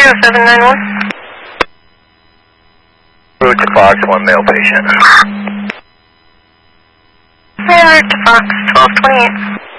0791. Route to Fox, 1 male patient. Radar to Fox, 1228.